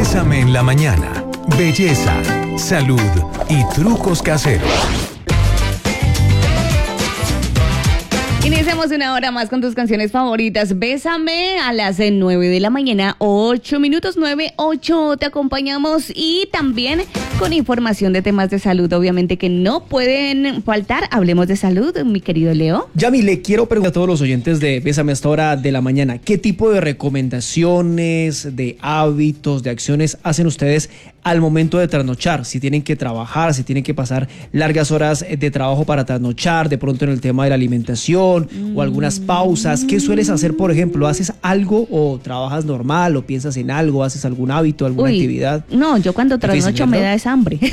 Bésame en la mañana. Belleza, salud y trucos caseros. Iniciamos una hora más con tus canciones favoritas. Bésame a las 9 de la mañana, 8 minutos, 9:08. Te acompañamos y también con información de temas de salud, obviamente que no pueden faltar. Hablemos de salud, mi querido Leo. Yami, le quiero preguntar a todos los oyentes de Bésame a esta hora de la mañana, ¿qué tipo de recomendaciones, de hábitos, de acciones hacen ustedes al momento de trasnochar? Si tienen que trabajar, si tienen que pasar largas horas de trabajo para trasnochar, de pronto en el tema de la alimentación o algunas pausas, ¿qué sueles hacer, por ejemplo? ¿Haces algo o trabajas normal o piensas en algo, haces algún hábito, alguna actividad? No, yo cuando trasnocho me da esa hambre.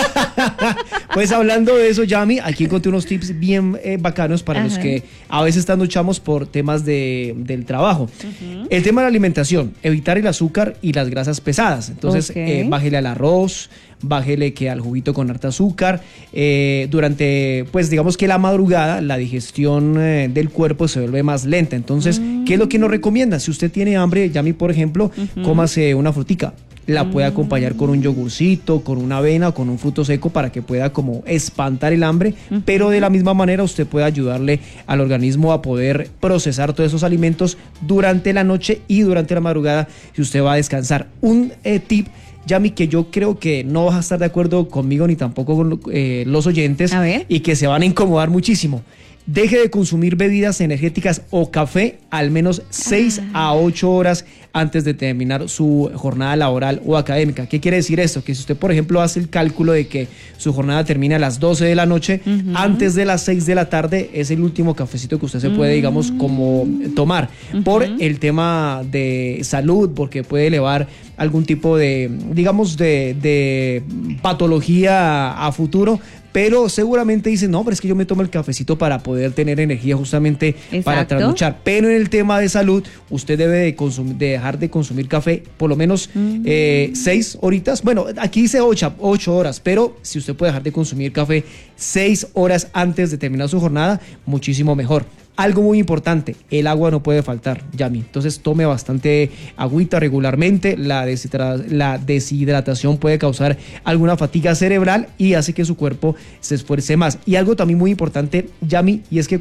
Pues hablando de eso, Yami, aquí encontré unos tips bien bacanos para los que a veces trasnochamos por temas del trabajo. El tema de la alimentación, evitar el azúcar y las grasas pesadas. Entonces, bájele al arroz, bájele que al juguito con harta azúcar. Durante, pues digamos que la madrugada, la digestión del cuerpo se vuelve más lenta. Entonces, ¿qué es lo que nos recomienda? Si usted tiene hambre, Yami, por ejemplo, cómase una frutica. La puede acompañar con un yogurcito, con una avena o con un fruto seco para que pueda como espantar el hambre, pero de la misma manera usted puede ayudarle al organismo a poder procesar todos esos alimentos durante la noche y durante la madrugada si usted va a descansar. Un tip, Yami, que yo creo que no vas a estar de acuerdo conmigo ni tampoco con los oyentes y que se van a incomodar muchísimo. Deje de consumir bebidas energéticas o café al menos 6 a 8 horas antes de terminar su jornada laboral o académica. ¿Qué quiere decir esto? Que si usted, por ejemplo, hace el cálculo de que su jornada termina a las 12 de la noche, antes de las 6 de la tarde es el último cafecito que usted se puede, digamos, como tomar por el tema de salud, porque puede elevar algún tipo de, digamos, de patología a futuro. Pero seguramente dicen, no, pero es que yo me tomo el cafecito para poder tener energía justamente para trasnochar. Pero en el tema de salud, usted debe de dejar de consumir café por lo menos 6 horitas. Bueno, aquí dice 8 horas, pero si usted puede dejar de consumir café 6 horas antes de terminar su jornada, muchísimo mejor. Algo muy importante, el agua no puede faltar, Yami. Entonces tome bastante agüita regularmente. La deshidratación puede causar alguna fatiga cerebral y hace que su cuerpo se esfuerce más. Y algo también muy importante, Yami, y es que